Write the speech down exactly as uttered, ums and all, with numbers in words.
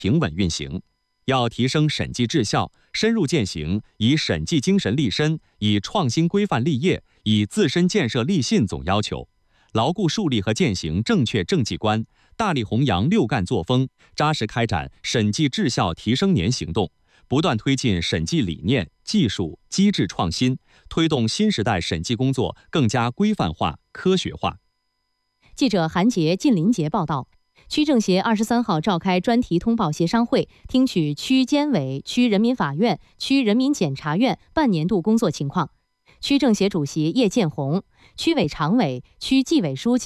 平稳运行。要提升审计质效，深入践行以审计精神立身、以创新规范立业、以自身建设立信总要求，牢固树立和践行正确政绩观，大力弘扬六干作风，扎实开展审计质效提升年行动，不断推进审计理念、技术、机制创新，推动新时代审计工作更加规范化、科学化。 记者韩杰、靳林杰报道。区政协二十三号召开专题通报协商会，听取区监委、区人民法院、区人民检察院半年度工作情况。区政协主席叶建红、区委常委、区纪委书记